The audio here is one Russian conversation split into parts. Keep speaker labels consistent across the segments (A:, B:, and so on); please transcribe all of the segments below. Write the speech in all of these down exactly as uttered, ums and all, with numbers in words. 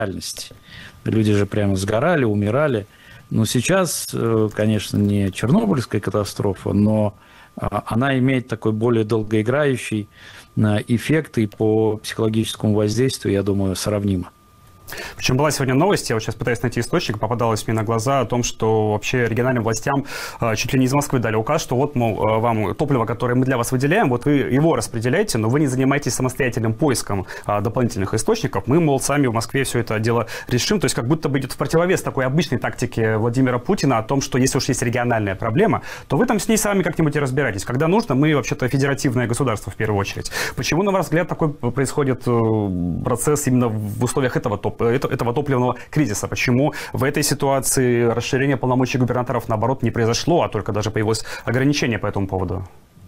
A: реальности. Люди же прямо сгорали, умирали. Но сейчас, конечно, не Чернобыльская катастрофа, но она имеет такой более долгоиграющий эффект, и по психологическому воздействию, я думаю, сравнимо.
B: Причем была сегодня новость, я вот сейчас пытаюсь найти источник, попадалось мне на глаза о том, что вообще региональным властям э, чуть ли не из Москвы дали указ, что вот, мол, э, вам топливо, которое мы для вас выделяем, вот вы его распределяете, но вы не занимаетесь самостоятельным поиском э, дополнительных источников, мы, мол, сами в Москве все это дело решим, то есть как будто бы идет в противовес такой обычной тактике Владимира Путина о том, что если уж есть региональная проблема, то вы там с ней сами как-нибудь и разбирайтесь. Когда нужно, мы вообще-то федеративное государство в первую очередь. Почему, на ваш взгляд, такой происходит э, процесс именно в условиях этого топ этого топливного кризиса? Почему в этой ситуации расширение полномочий губернаторов, наоборот, не произошло, а только даже появилось ограничение по этому поводу?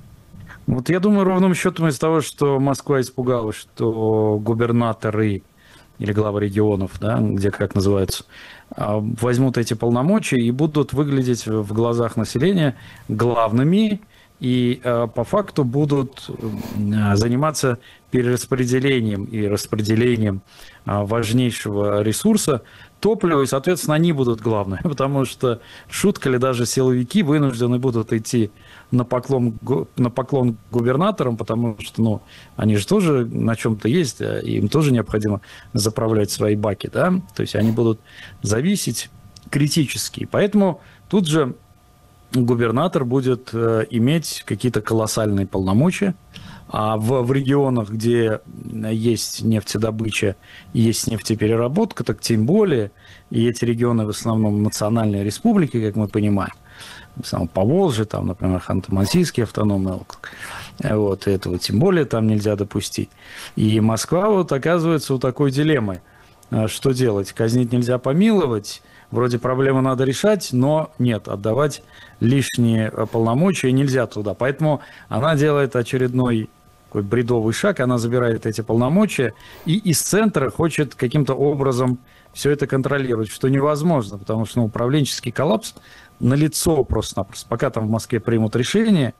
A: Вот я думаю, ровным счетом из того, что Москва испугалась, что губернаторы или главы регионов, да, где как называется, возьмут эти полномочия и будут выглядеть в глазах населения главными, и э, по факту будут э, заниматься перераспределением и распределением э, важнейшего ресурса топлива, и, соответственно, они будут главными, потому что, шутка ли, даже силовики вынуждены будут идти на поклон, на поклон губернаторам, потому что, ну, они же тоже на чем-то есть, им тоже необходимо заправлять свои баки, да, то есть они будут зависеть критически, поэтому тут же губернатор будет э, иметь какие-то колоссальные полномочия, а в, в регионах, где есть нефтедобыча и есть нефтепереработка, так тем более, и эти регионы в основном национальные республики, как мы понимаем, в основном Поволжье, там, например, Ханты-Мансийский автономный округ, вот, этого тем более там нельзя допустить. И Москва вот оказывается у такой дилеммы. Что делать? Казнить нельзя, помиловать. Вроде проблемы надо решать, но нет, отдавать лишние полномочия нельзя туда. Поэтому она делает очередной такой бредовый шаг, она забирает эти полномочия и из центра хочет каким-то образом все это контролировать, что невозможно, потому что ну, управленческий коллапс налицо просто-напросто. Пока там в Москве примут решение,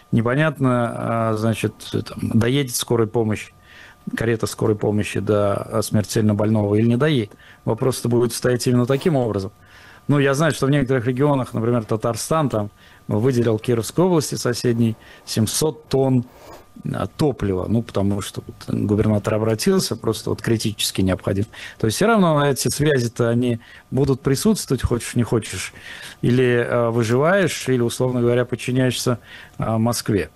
A: непонятно, значит, там, доедет скорая помощь, карета скорой помощи до смертельно больного или не доедет. Вопрос-то будет стоять именно таким образом. Ну, я знаю, что в некоторых регионах, например, Татарстан, там выделил Кировской области соседней семьсот тонн топлива, ну, потому что вот губернатор обратился, просто вот критически необходим. То есть все равно эти связи-то, они будут присутствовать, хочешь не хочешь, или э, выживаешь, или, условно говоря, подчиняешься э, Москве.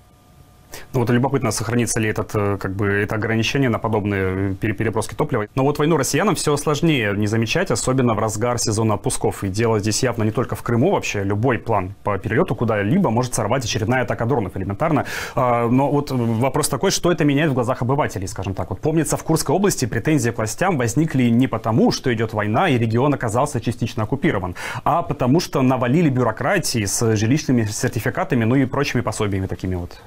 B: Ну вот любопытно, сохранится ли этот, как бы, это ограничение на подобные переброски топлива. Но вот войну россиянам все сложнее не замечать, особенно в разгар сезона отпусков. И дело здесь явно не только в Крыму вообще. Любой план по перелету куда-либо может сорвать очередная атака дронов элементарно. Но вот вопрос такой, что это меняет в глазах обывателей, скажем так. Вот помнится, в Курской области претензии к властям возникли не потому, что идет война и регион оказался частично оккупирован, а потому что навалили бюрократии с жилищными сертификатами, ну и прочими пособиями такими вот.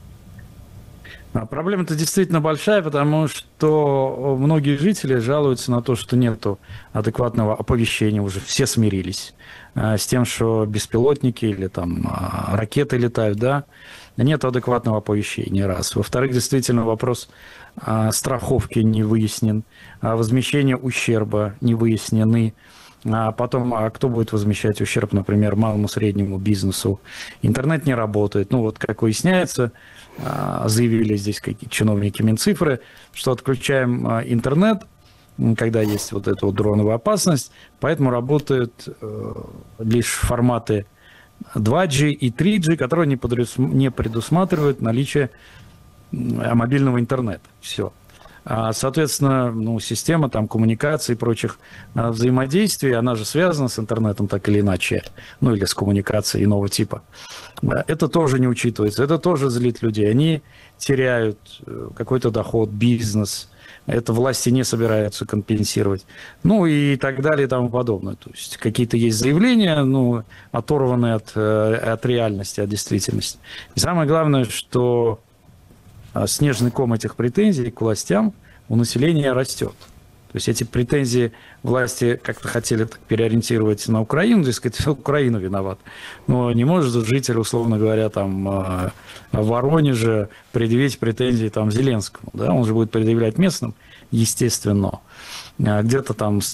A: Проблема-то действительно большая, потому что многие жители жалуются на то, что нет адекватного оповещения, уже все смирились с тем, что беспилотники или там ракеты летают, да, нет адекватного оповещения, раз. Во-вторых, действительно вопрос страховки не выяснен, возмещения ущерба не выяснены. А потом, а кто будет возмещать ущерб, например, малому среднему бизнесу? Интернет не работает. Ну вот, как выясняется, заявили здесь какие-то чиновники Минцифры, что отключаем интернет, когда есть вот эта вот дроновая опасность, поэтому работают лишь форматы два джи и три джи, которые не предусматривают наличие мобильного интернета. Все. Соответственно, ну, система там, коммуникации и прочих взаимодействий, она же связана с интернетом так или иначе, ну или с коммуникацией иного типа. Это тоже не учитывается, это тоже злит людей. Они теряют какой-то доход, бизнес, это власти не собираются компенсировать, ну и так далее и тому подобное. То есть какие-то есть заявления, ну, оторванные от, от реальности, от действительности. И самое главное, что снежный ком этих претензий к властям у населения растет. То есть эти претензии власти как-то хотели так переориентировать на Украину, то есть сказать, Украина виноват. Но не может житель, условно говоря, там в Воронеже предъявить претензии там Зеленскому. Да? Он же будет предъявлять местным, естественно. Где-то там